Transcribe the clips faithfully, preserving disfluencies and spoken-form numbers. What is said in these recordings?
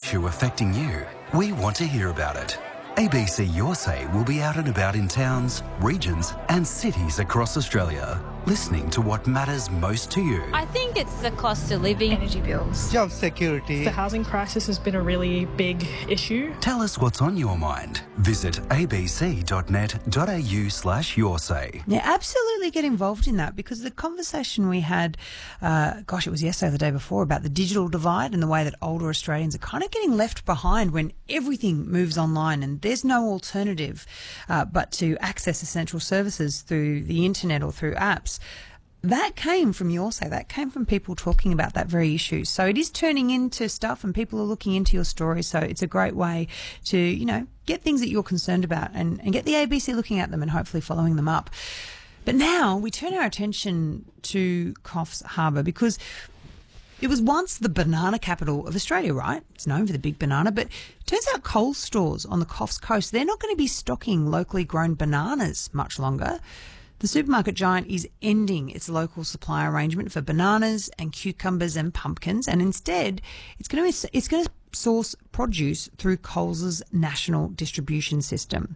issue affecting you, we want to hear about it. A B C Your Say will be out and about in towns, regions and cities across Australia, listening to what matters most to you. I think it's the cost of living. Energy bills. Job security. The housing crisis has been a really big issue. Tell us what's on your mind. Visit abc.net.au slash your say. Yeah, absolutely get involved in that, because the conversation we had, uh, gosh, it was yesterday or the day before, about the digital divide and the way that older Australians are kind of getting left behind when everything moves online and there's no alternative uh, but to access essential services through the internet or through apps. That came from Your Say. That came from people talking about that very issue. So it is turning into stuff and people are looking into your story. So it's a great way to, you know, get things that you're concerned about and, and get the A B C looking at them and hopefully following them up. But now we turn our attention to Coffs Harbour, because it was once the banana capital of Australia, right? It's known for the big banana, but it turns out Coles stores on the Coffs Coast, they're not going to be stocking locally grown bananas much longer. The supermarket giant is ending its local supply arrangement for bananas and cucumbers and pumpkins, and instead it's going to it's going to source produce through Coles's national distribution system.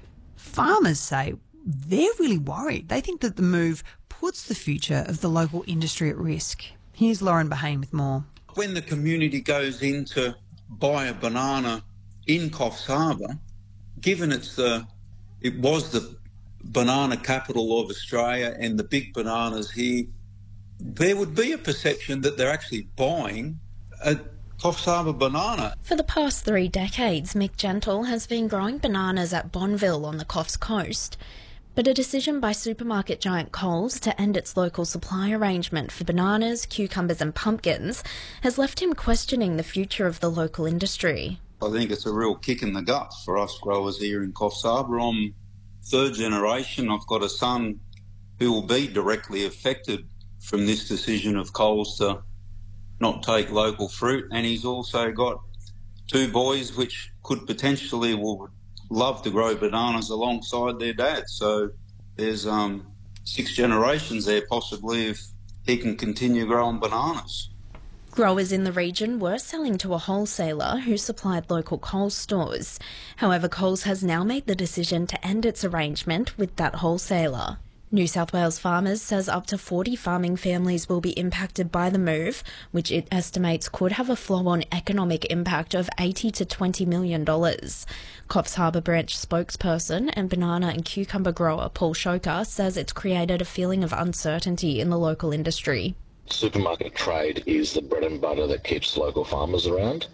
Farmers say they're really worried. They think that the move puts the future of the local industry at risk. Here's Lauren Bahane with more. When the community goes in to buy a banana in Coffs Harbour, given it's the it was the banana capital of Australia and the big bananas here, there would be a perception that they're actually buying a Coffs Harbour banana. For the past three decades, Mick Gentle has been growing bananas at Bonville on the Coffs Coast. But a decision by supermarket giant Coles to end its local supply arrangement for bananas, cucumbers and pumpkins has left him questioning the future of the local industry. I think it's a real kick in the guts for us growers here in Coffs Harbour. I'm third generation. I've got a son who will be directly affected from this decision of Coles to not take local fruit, and he's also got two boys which could potentially will love to grow bananas alongside their dad. So there's um, six generations there possibly if he can continue growing bananas. Growers in the region were selling to a wholesaler who supplied local Coles stores. However, Coles has now made the decision to end its arrangement with that wholesaler. New South Wales Farmers says up to forty farming families will be impacted by the move, which it estimates could have a flow-on economic impact of eighty to twenty million dollars. Coffs Harbour branch spokesperson and banana and cucumber grower Paul Shoker says it's created a feeling of uncertainty in the local industry. Supermarket trade is the bread and butter that keeps local farmers around.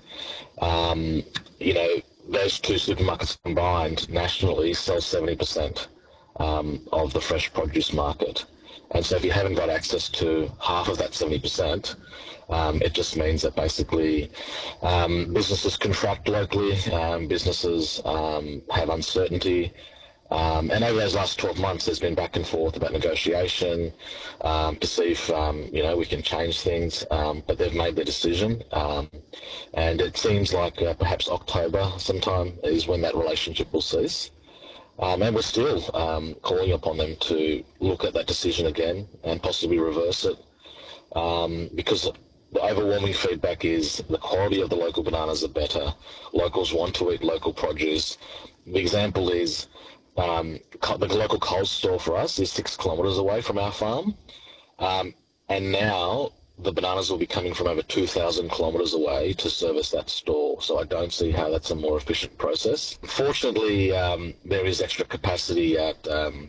Um, you know, those two supermarkets combined nationally sell seventy percent um, of the fresh produce market. And so if you haven't got access to half of that seventy percent, um, it just means that basically um, businesses contract locally, um, businesses um, have uncertainty. Um, and over those last twelve months, there's been back and forth about negotiation um, to see if, um, you know, we can change things. Um, but they've made their decision. Um, and it seems like uh, perhaps October sometime is when that relationship will cease. Um, and we're still um, calling upon them to look at that decision again and possibly reverse it. Um, because the overwhelming feedback is the quality of the local bananas are better. Locals want to eat local produce. The example is Um, the local Coles store for us is six kilometres away from our farm, um, and now the bananas will be coming from over two thousand kilometres away to service that store, so I don't see how that's a more efficient process. Fortunately, um, there is extra capacity at um,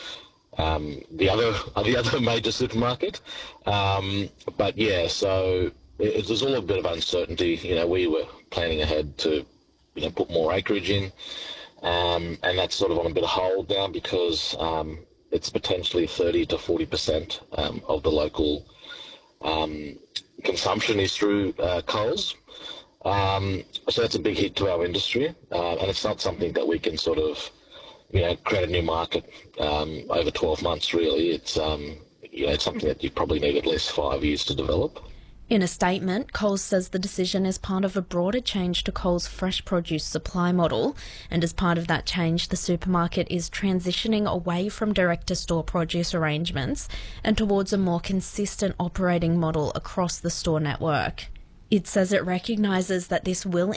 um, the other the other major supermarket, um, but yeah, so it, there's all a bit of uncertainty. You know, we were planning ahead to, you know, put more acreage in. Um, and that's sort of on a bit of hold now because um, it's potentially thirty to forty percent um, of the local um, consumption is through uh, Coles. Um, so that's a big hit to our industry, uh, and it's not something that we can sort of, you know, create a new market um, over twelve months. Really, it's um, you know, it's something that you probably need at least five years to develop. In a statement, Coles says the decision is part of a broader change to Coles' fresh produce supply model, and as part of that change, the supermarket is transitioning away from direct-to-store produce arrangements and towards a more consistent operating model across the store network. It says it recognises that this will